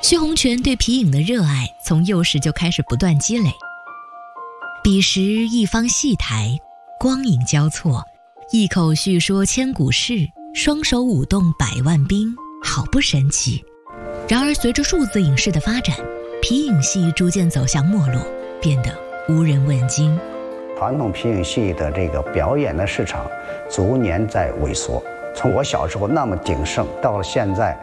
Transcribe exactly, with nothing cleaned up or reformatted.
薛洪权对皮影的热爱从幼时就开始不断积累。彼时一方戏台，光影交错，一口叙说千古事，双手舞动百万兵，好不神奇。然而随着数字影视的发展，皮影戏逐渐走向没落，变得无人问津。 传统皮影戏的这个表演的市场逐年在萎缩，从我小时候那么鼎盛，到了现在